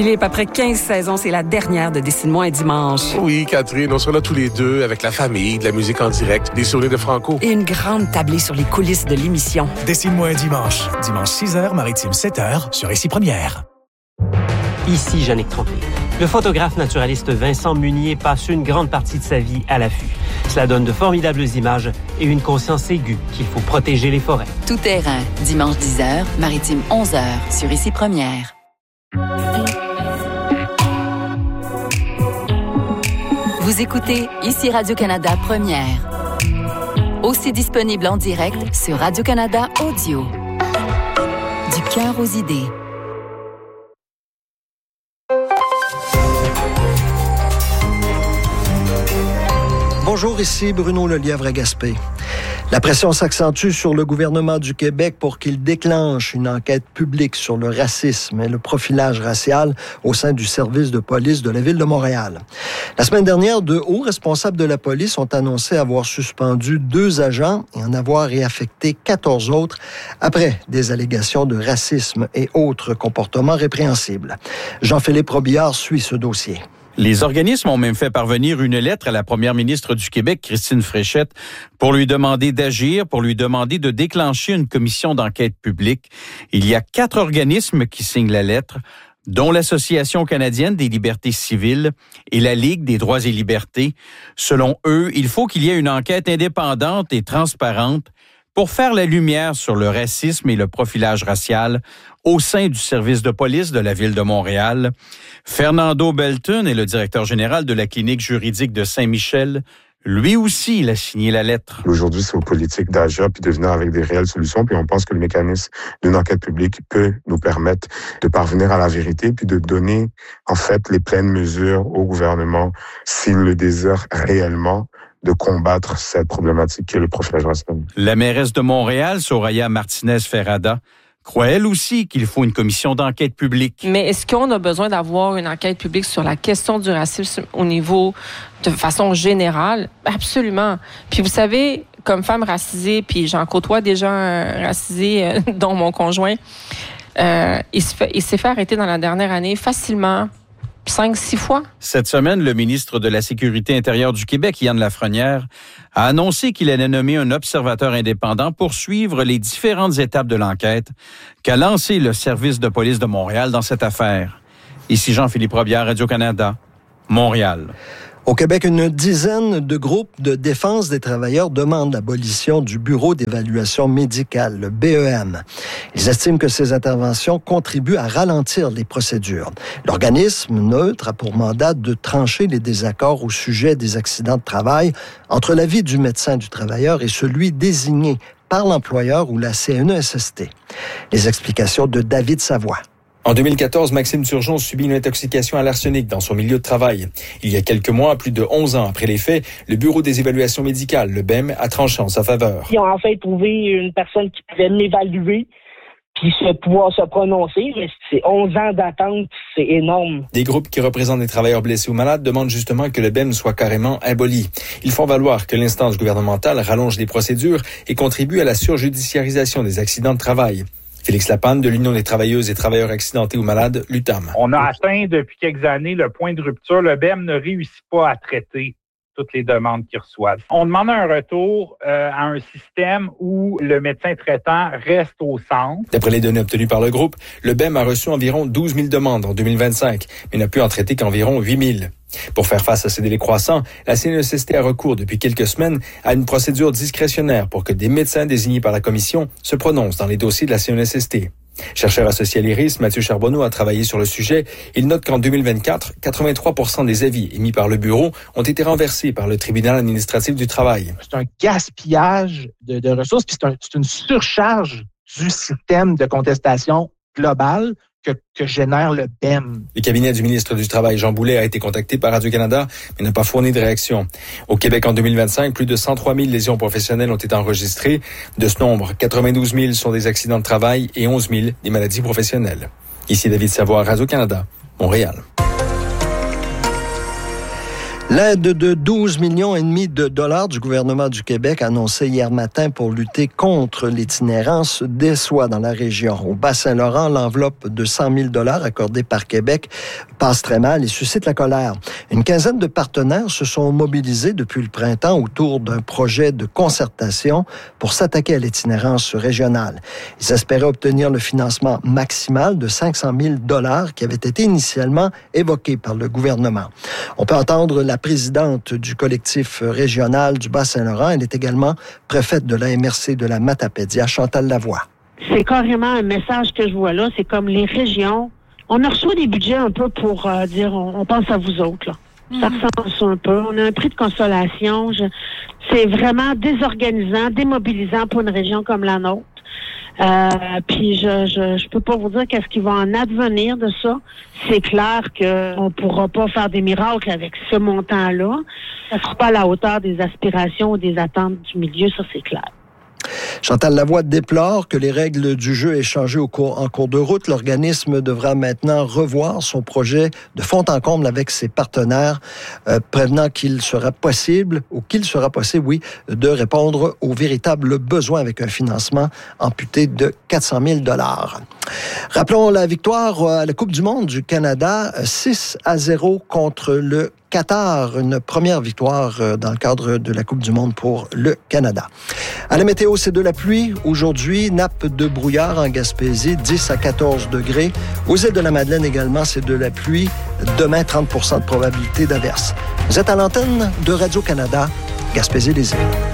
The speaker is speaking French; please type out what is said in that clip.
Philippe, après 15 saisons, c'est la dernière de Dessine-moi un dimanche. Oui, Catherine, on sera là tous les deux avec la famille, de la musique en direct, des souvenirs de Franco. Et une grande tablée sur les coulisses de l'émission. Dessine-moi un dimanche. Dimanche 6h, Maritime 7h, sur Ici Première. Ici Jannick Tremblay. Le photographe naturaliste Vincent Munier passe une grande partie de sa vie à l'affût. Cela donne de formidables images et une conscience aiguë qu'il faut protéger les forêts. Tout terrain, dimanche 10h, Maritime 11h, sur Ici Première. Vous écoutez Ici Radio-Canada Première. Aussi disponible en direct sur Radio-Canada Audio. Du cœur aux idées. Bonjour, ici Bruno Lelièvre à Gaspé. La pression s'accentue sur le gouvernement du Québec pour qu'il déclenche une enquête publique sur le racisme et le profilage racial au sein du service de police de la Ville de Montréal. La semaine dernière, de hauts responsables de la police ont annoncé avoir suspendu 2 agents et en avoir réaffecté 14 autres après des allégations de racisme et autres comportements répréhensibles. Jean-Philippe Robillard suit ce dossier. Les organismes ont même fait parvenir une lettre à la première ministre du Québec, Christine Fréchette, pour lui demander d'agir, pour lui demander de déclencher une commission d'enquête publique. Il y a 4 organismes qui signent la lettre, dont l'Association canadienne des libertés civiles et la Ligue des droits et libertés. Selon eux, il faut qu'il y ait une enquête indépendante et transparente pour faire la lumière sur le racisme et le profilage racial au sein du service de police de la Ville de Montréal. Fernando Belton est le directeur général de la clinique juridique de Saint-Michel. Lui aussi, il a signé la lettre. Aujourd'hui, c'est aux politiques d'agir puis de venir avec des réelles solutions. Puis on pense que le mécanisme d'une enquête publique peut nous permettre de parvenir à la vérité puis de donner, en fait, les pleines mesures au gouvernement s'il le désire réellement de combattre cette problématique qui est le profilage racial. La mairesse de Montréal, Soraya Martinez-Ferrada, croit elle aussi qu'il faut une commission d'enquête publique. Mais est-ce qu'on a besoin d'avoir une enquête publique sur la question du racisme au niveau de façon générale? Absolument. Puis vous savez, comme femme racisée, puis j'en côtoie des gens racisés, dont mon conjoint, il s'est fait arrêter dans la dernière année facilement 5-6 fois. Cette semaine, le ministre de la Sécurité intérieure du Québec, Yann Lafrenière, a annoncé qu'il allait nommer un observateur indépendant pour suivre les différentes étapes de l'enquête qu'a lancé le service de police de Montréal dans cette affaire. Ici Jean-Philippe Robillard, Radio-Canada, Montréal. Au Québec, une dizaine de groupes de défense des travailleurs demandent l'abolition du Bureau d'évaluation médicale, le BEM. Ils estiment que ces interventions contribuent à ralentir les procédures. L'organisme neutre a pour mandat de trancher les désaccords au sujet des accidents de travail entre l'avis du médecin du travailleur et celui désigné par l'employeur ou la CNESST. Les explications de David Savoie. En 2014, Maxime Turgeon subit une intoxication à l'arsenic dans son milieu de travail. Il y a quelques mois, plus de 11 ans après les faits, le Bureau des évaluations médicales, le BEM, a tranché en sa faveur. Ils ont enfin trouvé une personne qui pouvait m'évaluer puis pouvoir se prononcer. Mais c'est 11 ans d'attente, c'est énorme. Des groupes qui représentent des travailleurs blessés ou malades demandent justement que le BEM soit carrément aboli. Ils font valoir que l'instance gouvernementale rallonge les procédures et contribue à la surjudiciarisation des accidents de travail. Félix Lapanne de l'Union des travailleuses et travailleurs accidentés ou malades, l'UTAM. On a atteint depuis quelques années le point de rupture. Le BEM ne réussit pas à traiter toutes les demandes qu'ils reçoivent. On demande un retour à un système où le médecin traitant reste au centre. D'après les données obtenues par le groupe, le BEM a reçu environ 12 000 demandes en 2025, mais n'a pu en traiter qu'environ 8 000. Pour faire face à ces délais croissants, la CNESST a recours depuis quelques semaines à une procédure discrétionnaire pour que des médecins désignés par la commission se prononcent dans les dossiers de la CNESST. Chercheur associé à l'IRIS, Mathieu Charbonneau a travaillé sur le sujet. Il note qu'en 2024, 83% des avis émis par le bureau ont été renversés par le tribunal administratif du travail. C'est un gaspillage de ressources, puis c'est une surcharge du système de contestation globale que génère le BEM. Le cabinet du ministre du Travail, Jean Boulet, a été contacté par Radio-Canada, mais n'a pas fourni de réaction. Au Québec, en 2025, plus de 103 000 lésions professionnelles ont été enregistrées. De ce nombre, 92 000 sont des accidents de travail et 11 000 des maladies professionnelles. Ici David Savoie, Radio-Canada, Montréal. L'aide de 12,5 millions de dollars du gouvernement du Québec annoncée hier matin pour lutter contre l'itinérance déçoit dans la région. Au Bas-Saint-Laurent, l'enveloppe de 100 000 dollars accordée par Québec passe très mal et suscite la colère. Une quinzaine de partenaires se sont mobilisés depuis le printemps autour d'un projet de concertation pour s'attaquer à l'itinérance régionale. Ils espéraient obtenir le financement maximal de 500 000 dollars qui avait été initialement évoqué par le gouvernement. On peut entendre la présidente du collectif régional du Bas-Saint-Laurent. Elle est également préfète de la MRC de la Matapédia, Chantal Lavoie. C'est carrément un message que je vois là. C'est comme les régions. On a reçu des budgets un peu pour dire on pense à vous autres. Là. Ça ressemble à ça un peu. On a un prix de consolation. C'est vraiment désorganisant, démobilisant pour une région comme la nôtre. Puis je peux pas vous dire qu'est-ce qui va en advenir de ça. C'est clair qu'on pourra pas faire des miracles avec ce montant-là. Ça sera pas à la hauteur des aspirations ou des attentes du milieu, ça c'est clair. Chantal Lavoie déplore que les règles du jeu aient changé en cours de route. L'organisme devra maintenant revoir son projet de fond en comble avec ses partenaires, prévenant qu'il sera possible, de répondre aux véritables besoins avec un financement amputé de 400 000 dollars. Rappelons la victoire à la Coupe du monde du Canada, 6-0 contre le Qatar, une première victoire dans le cadre de la Coupe du monde pour le Canada. À la météo, c'est de la pluie. Aujourd'hui, nappe de brouillard en Gaspésie, 10 à 14 degrés. Aux îles de la Madeleine également, c'est de la pluie. Demain, 30 % de probabilité d'averse. Vous êtes à l'antenne de Radio-Canada, Gaspésie-les-Îles.